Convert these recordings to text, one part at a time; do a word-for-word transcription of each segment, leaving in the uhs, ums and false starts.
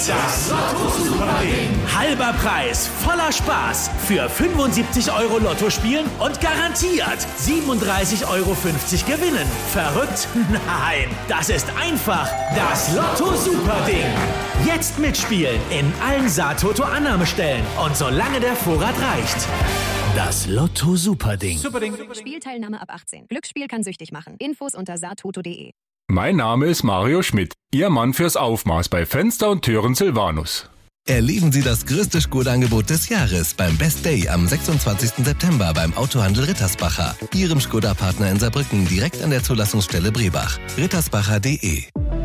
Das Lotto Super-Ding. Halber Preis, voller Spaß. Für fünfundsiebzig Euro Lotto spielen und garantiert siebenunddreißig Euro fünfzig gewinnen. Verrückt? Nein, das ist einfach das Lotto Super-Ding. Jetzt mitspielen in allen Sa-Toto-Annahmestellen und solange der Vorrat reicht. Das Lotto Super-Ding. Superding. Spielteilnahme ab achtzehn. Glücksspiel kann süchtig machen. Infos unter satoto punkt de. Mein Name ist Mario Schmidt, Ihr Mann fürs Aufmaß bei Fenster und Türen Silvanus. Erleben Sie das größte Skoda-Angebot des Jahres beim Best Day am sechsundzwanzigsten September beim Autohandel Rittersbacher. Ihrem Skoda-Partner in Saarbrücken direkt an der Zulassungsstelle Brebach. rittersbacher punkt de.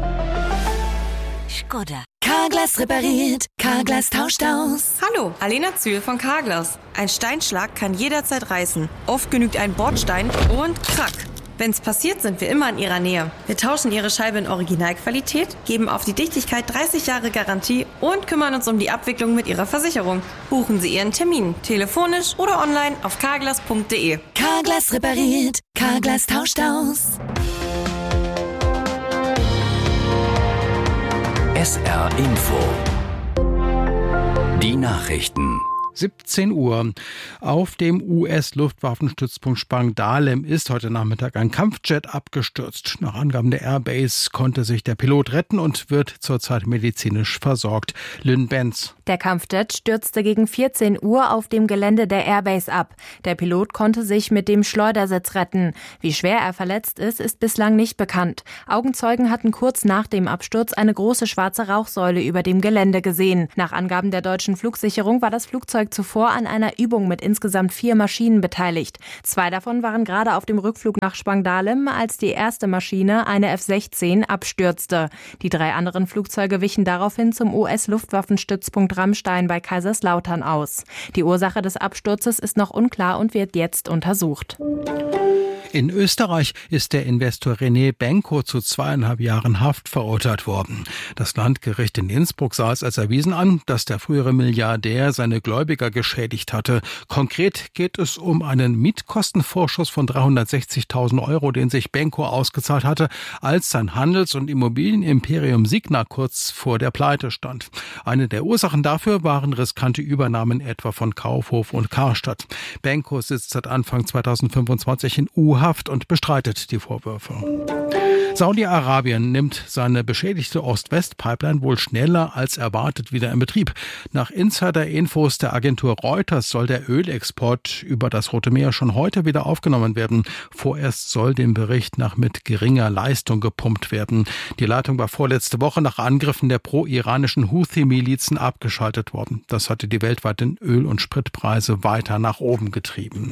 Skoda. Carglass repariert, Carglass tauscht aus. Hallo, Alena Zühl von Carglass. Ein Steinschlag kann jederzeit reißen. Oft genügt ein Bordstein und krack. Wenn's passiert, sind wir immer in Ihrer Nähe. Wir tauschen Ihre Scheibe in Originalqualität, geben auf die Dichtigkeit dreißig Jahre Garantie und kümmern uns um die Abwicklung mit Ihrer Versicherung. Buchen Sie Ihren Termin, telefonisch oder online auf carglass punkt de. Carglass repariert, Carglass tauscht aus. S R Info. Die Nachrichten. siebzehn Uhr. Auf dem U S-Luftwaffenstützpunkt Spangdahlem ist heute Nachmittag ein Kampfjet abgestürzt. Nach Angaben der Airbase konnte sich der Pilot retten und wird zurzeit medizinisch versorgt. Lynn Benz. Der Kampfjet stürzte gegen vierzehn Uhr auf dem Gelände der Airbase ab. Der Pilot konnte sich mit dem Schleudersitz retten. Wie schwer er verletzt ist, ist bislang nicht bekannt. Augenzeugen hatten kurz nach dem Absturz eine große schwarze Rauchsäule über dem Gelände gesehen. Nach Angaben der deutschen Flugsicherung war das Flugzeug zuvor an einer Übung mit insgesamt vier Maschinen beteiligt. Zwei davon waren gerade auf dem Rückflug nach Spangdahlem, als die erste Maschine, eine F sechzehn, abstürzte. Die drei anderen Flugzeuge wichen daraufhin zum U S-Luftwaffenstützpunkt Ramstein bei Kaiserslautern aus. Die Ursache des Absturzes ist noch unklar und wird jetzt untersucht. In Österreich ist der Investor René Benko zu zweieinhalb Jahren Haft verurteilt worden. Das Landgericht in Innsbruck sah es als erwiesen an, dass der frühere Milliardär seine Gläubiger geschädigt hatte. Konkret geht es um einen Mietkostenvorschuss von dreihundertsechzigtausend Euro, den sich Benko ausgezahlt hatte, als sein Handels- und Immobilienimperium Signa kurz vor der Pleite stand. Eine der Ursachen dafür waren riskante Übernahmen etwa von Kaufhof und Karstadt. Benko sitzt seit Anfang zweitausendfünfundzwanzig in U-Haft und bestreitet die Vorwürfe. Saudi-Arabien nimmt seine beschädigte Ost-West-Pipeline wohl schneller als erwartet wieder in Betrieb. Nach Insider-Infos der Agentur Reuters soll der Ölexport über das Rote Meer schon heute wieder aufgenommen werden. Vorerst soll dem Bericht nach mit geringer Leistung gepumpt werden. Die Leitung war vorletzte Woche nach Angriffen der pro-iranischen Houthi-Milizen abgeschaltet worden. Das hatte die weltweiten Öl- und Spritpreise weiter nach oben getrieben.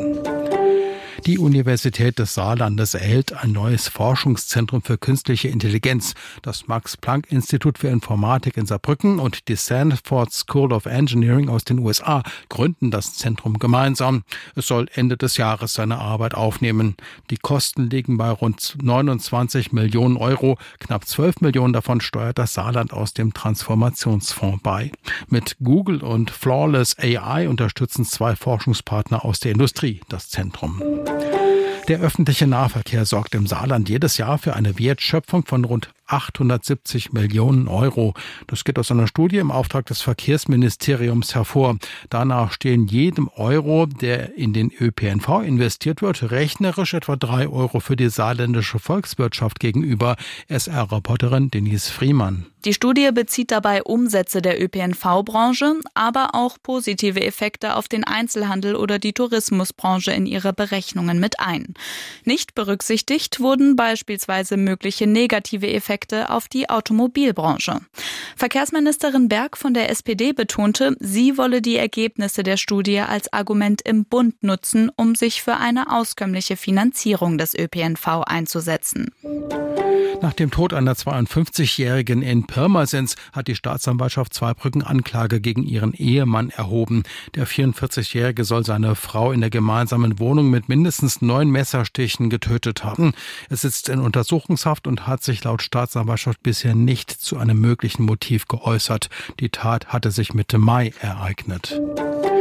Die Universität des Saarlandes erhält ein neues Forschungszentrum für künstliche Intelligenz. Das Max-Planck-Institut für Informatik in Saarbrücken und die Stanford School of Engineering aus den U S A gründen das Zentrum gemeinsam. Es soll Ende des Jahres seine Arbeit aufnehmen. Die Kosten liegen bei rund neunundzwanzig Millionen Euro. Knapp zwölf Millionen davon steuert das Saarland aus dem Transformationsfonds bei. Mit Google und Flawless A I unterstützen zwei Forschungspartner aus der Industrie das Zentrum. Der öffentliche Nahverkehr sorgt im Saarland jedes Jahr für eine Wertschöpfung von rund achthundertsiebzig Millionen Euro. Das geht aus einer Studie im Auftrag des Verkehrsministeriums hervor. Danach stehen jedem Euro, der in den Ö P N V investiert wird, rechnerisch etwa drei Euro für die saarländische Volkswirtschaft gegenüber. S R-Reporterin Denise Friemann. Die Studie bezieht dabei Umsätze der Ö P N V-Branche, aber auch positive Effekte auf den Einzelhandel oder die Tourismusbranche in ihre Berechnungen mit ein. Nicht berücksichtigt wurden beispielsweise mögliche negative Effekte auf die Automobilbranche. Verkehrsministerin Berg von der S P D betonte, sie wolle die Ergebnisse der Studie als Argument im Bund nutzen, um sich für eine auskömmliche Finanzierung des Ö P N V einzusetzen. Nach dem Tod einer zweiundfünfzigjährigen in Pirmasens hat die Staatsanwaltschaft Zweibrücken Anklage gegen ihren Ehemann erhoben. Der vierundvierzigjährige soll seine Frau in der gemeinsamen Wohnung mit mindestens neun Messerstichen getötet haben. Er sitzt in Untersuchungshaft und hat sich laut Staatsanwaltschaft bisher nicht zu einem möglichen Motiv geäußert. Die Tat hatte sich Mitte Mai ereignet.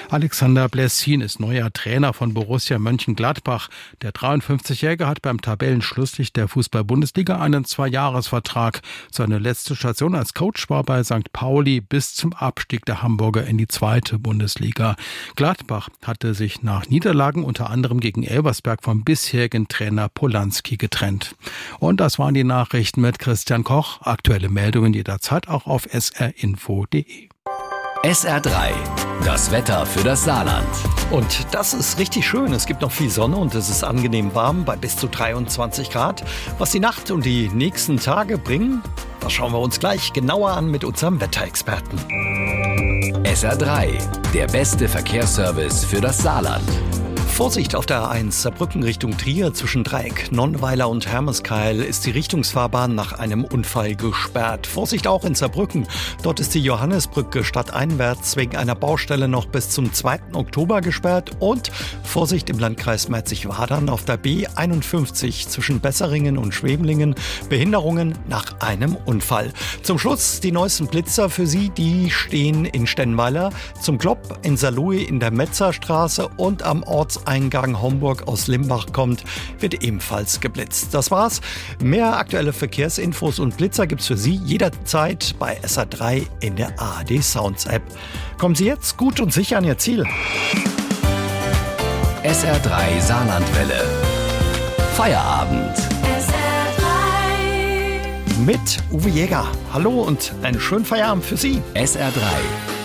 Alexander Blessin ist neuer Trainer von Borussia Mönchengladbach. Der dreiundfünfzigjährige hat beim Tabellenschlusslicht der Fußball-Bundesliga einen Zweijahresvertrag. Seine letzte Station als Coach war bei Sankt Pauli bis zum Abstieg der Hamburger in die zweite Bundesliga. Gladbach hatte sich nach Niederlagen unter anderem gegen Elversberg vom bisherigen Trainer Polanski getrennt. Und das waren die Nachrichten mit Christian Koch. Aktuelle Meldungen jederzeit auch auf s r info punkt d e. S R drei, das Wetter für das Saarland. Und das ist richtig schön. Es gibt noch viel Sonne und es ist angenehm warm bei bis zu dreiundzwanzig Grad. Was die Nacht und die nächsten Tage bringen, das schauen wir uns gleich genauer an mit unserem Wetterexperten. S R drei, der beste Verkehrsservice für das Saarland. Vorsicht auf der A eins, Saarbrücken Richtung Trier, zwischen Dreieck, Nonnweiler und Hermeskeil ist die Richtungsfahrbahn nach einem Unfall gesperrt. Vorsicht auch in Saarbrücken, dort ist die Johannesbrücke stadteinwärts wegen einer Baustelle noch bis zum zweiten Oktober gesperrt. Und Vorsicht im Landkreis Merzig-Wadern auf der B einundfünfzig zwischen Besseringen und Schwemlingen, Behinderungen nach einem Unfall. Zum Schluss die neuesten Blitzer für Sie, die stehen in Stennweiler, zum Klopp in Saarlouis in der Metzerstraße und am Ortseingang Homburg aus Limbach kommt, wird ebenfalls geblitzt. Das war's. Mehr aktuelle Verkehrsinfos und Blitzer gibt's für Sie jederzeit bei S R drei in der A R D Sounds App. Kommen Sie jetzt gut und sicher an Ihr Ziel. S R drei Saarlandwelle. Feierabend. S R drei Mit Uwe Jäger. Hallo und einen schönen Feierabend für Sie. S R drei.